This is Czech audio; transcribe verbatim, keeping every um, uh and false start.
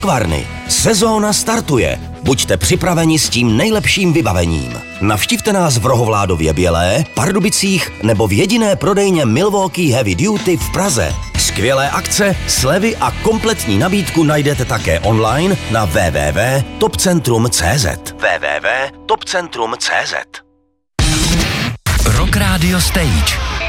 Kvarny. Sezóna startuje. Buďte připraveni s tím nejlepším vybavením. Navštivte nás v Rohovládově Bělé, Pardubicích nebo v jediné prodejně Milwaukee Heavy Duty v Praze. Skvělé akce, slevy a kompletní nabídku najdete také online na w w w tečka topcentrum tečka c z. w w w tečka topcentrum tečka c z. Rock Radio Stage.